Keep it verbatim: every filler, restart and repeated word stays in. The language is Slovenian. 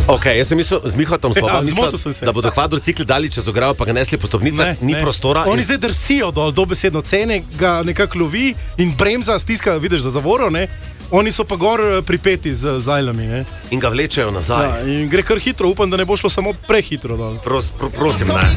Ok, jaz sem mislil, z Mihotom smo Ja, pa zmotil mislil, sem se. da bodo kvadrocikli dali čez ogrado, pa ga nesli po stopnicah, ni ne. prostora. Oni in- zdaj drsijo dol, dobesedno cene, ga nekako lovi in bremza, stiska, vidiš za zavoro, ne? Oni so pa gor eh, pripeti z zajlami, ne? In ga vlečejo nazaj. Ja, in gre kar hitro, upam, da ne bo šlo samo prehitro dol. Pros, pro, prosim, ne.